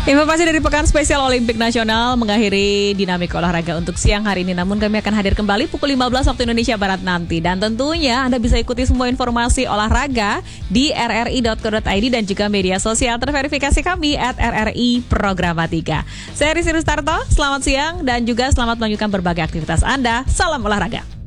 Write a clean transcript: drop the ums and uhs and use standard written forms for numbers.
Informasi dari Pekan Spesial Olimpik Nasional mengakhiri dinamika olahraga untuk siang hari ini. Namun kami akan hadir kembali pukul 15 waktu Indonesia Barat nanti. Dan tentunya Anda bisa ikuti semua informasi olahraga di rri.co.id dan juga media sosial terverifikasi kami @RRI Programatika. Saya Rizky Rustarto, selamat siang dan juga selamat melanjutkan berbagai aktivitas Anda. Salam olahraga.